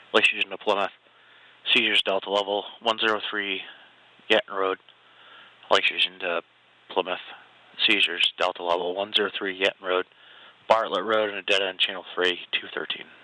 Lake Fusion to Plymouth. Seizures Delta level 103 Gatton Road. Lake Fusion to Plymouth. Seizures Delta level 103 Gatton Road. Bartlett Road and a dead end channel 3, 213.